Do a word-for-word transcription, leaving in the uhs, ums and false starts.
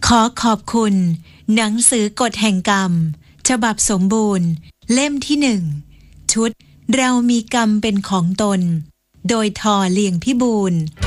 ขอขอบคุณหนังสือกฎแห่งกรรมฉบับสมบูรณ์เล่มที่หนึ่งชุดเรามีกรรมเป็นของตนโดยทอเลียงพิบูลย์